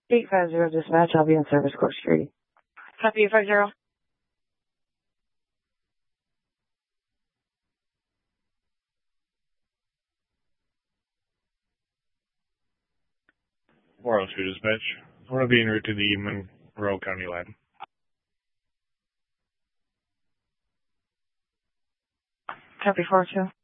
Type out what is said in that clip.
850 dispatch, I'll be in service, Court Street. Copy 850. Dispatch. We're being routed to the Monroe County line. Copy 4-2.